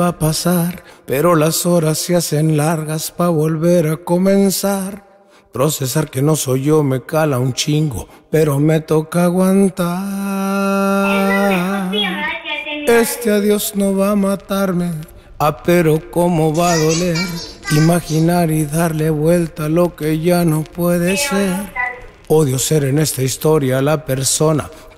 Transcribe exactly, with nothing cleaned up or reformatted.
va a pasar, pero las horas se hacen largas pa' volver a comenzar. Procesar que no soy yo me cala un chingo, pero me toca aguantar. Este adiós no va a matarme, ah, pero cómo va a doler. Imaginar y darle vuelta a lo que ya no puede ser. Odio ser en esta historia la persona